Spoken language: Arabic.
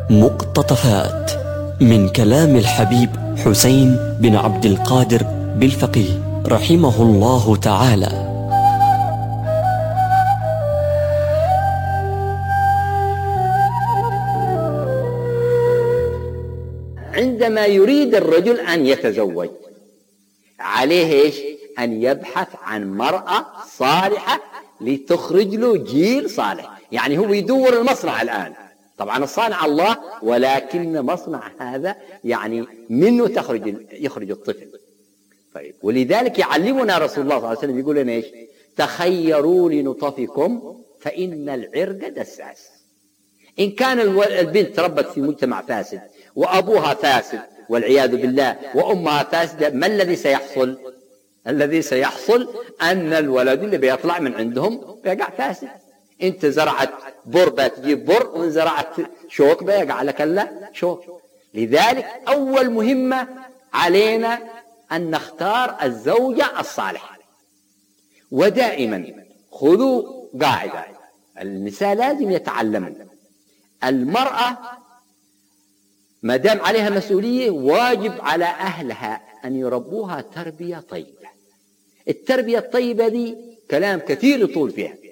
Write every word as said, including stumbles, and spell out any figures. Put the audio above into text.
مقتطفات من كلام الحبيب حسين بن عبد القادر بالفقيه رحمه الله تعالى. عندما يريد الرجل أن يتزوج عليه إيش؟ أن يبحث عن مرأة صالحة لتخرج له جيل صالح. يعني هو يدور المصنع الآن، طبعا الصانع الله، ولكن مصنع هذا يعني منه تخرج يخرج الطفل. طيب، ولذلك يعلمنا رسول الله صلى الله عليه وسلم يقول لنا إيش؟ تخيروا لنطفكم فإن العرق دساس. إن كان البنت ربت في مجتمع فاسد وأبوها فاسد والعياذ بالله وأمها فاسدة، ما الذي سيحصل؟ الذي سيحصل أن الولد اللي بيطلع من عندهم بيقع فاسد. أنت زرعت بر بتجيب بر، وإن زرعت شوك بيقع لك لا شوك. لذلك أول مهمة علينا أن نختار الزوجة الصالحة. ودائما خذوا قاعدة، النساء لازم يتعلموا، المرأة ما دام عليها مسؤولية واجب على أهلها أن يربوها تربية طيبة. التربية الطيبة دي كلام كثير يطول فيها،